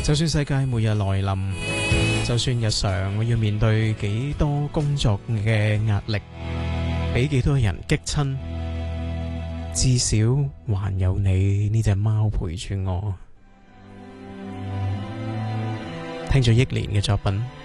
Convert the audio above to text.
就算世界末日來臨，就算日常我要面對幾多工作嘅壓力，俾幾多人激親，至少還有你呢隻貓陪住我。聽咗憶蓮嘅作品。